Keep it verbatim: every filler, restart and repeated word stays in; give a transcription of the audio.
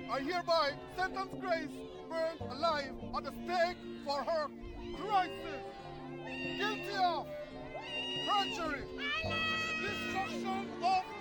I hereby sentence Grace burned alive on the stake for her crisis. Guilty of perjury, destruction of